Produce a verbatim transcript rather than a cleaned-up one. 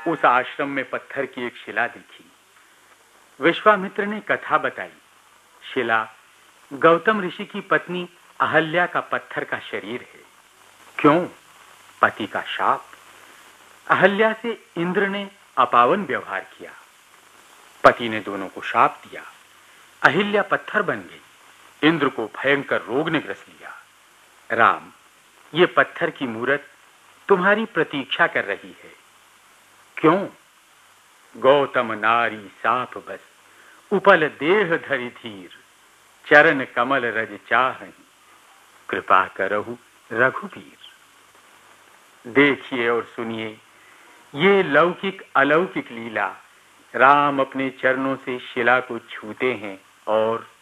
उस आश्रम में पत्थर की एक शिला दिखी। विश्वामित्र ने कथा बताई। शिला गौतम ऋषि की पत्नी अहल्या का पत्थर का शरीर है। क्यों? पति का शाप। अहल्या से इंद्र ने अपावन व्यवहार किया। पति ने दोनों को शाप दिया। अहिल्या पत्थर बन गई। इंद्र को भयंकर रोग ने ग्रस लिया। राम, ये पत्थर की मूरत तुम्हारी प्रतीक्षा कर रही है। क्यों? गौतम नारी साप बस, उपल देह धरि धीर, चरण कमल रज चाहहि, कृपा करहु रघुबीर। देखिए और सुनिए ये लौकिक अलौकिक लीला। राम अपने चरणों से शिला को छूते हैं और